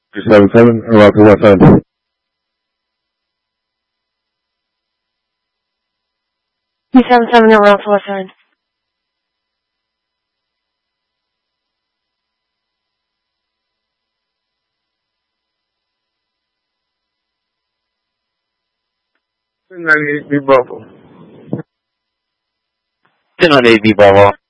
377, around to what side? P77 around to what side? $98B Bravo. 1098B Bravo.